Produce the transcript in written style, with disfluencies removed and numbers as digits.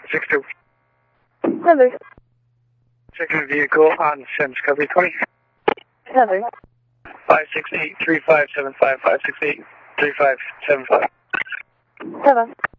6-2. Heather. Checking vehicle on Sims Discovery 20. Heather. 568-3575, 568-3575. Heather.